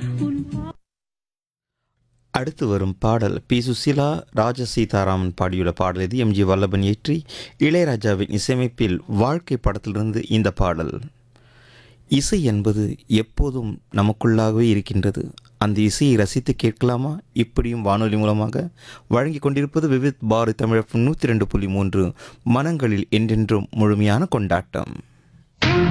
அடுத்து வரும் பாடல் பி சுசீலா ராஜசீதாராமன் பாடியுள்ள பாடல் இது எம்ஜி வல்லபன் இயற்றி இளையராஜாவின் இசையமைப்பில் வாழ்க்கை படத்திலிருந்து இந்த பாடல். இசை என்பது எப்போதும் நமக்குள்ளாகவே இருக்கின்றது. அந்த இசையை ரசித்து கேட்கலாமா? இப்படியும் வானொலி மூலமாக வழங்கி கொண்டிருப்பது விவித் பாரதி தமிழ் 102.3 மனங்களில் என்றென்றும் முழுமையான கொண்டாட்டம்.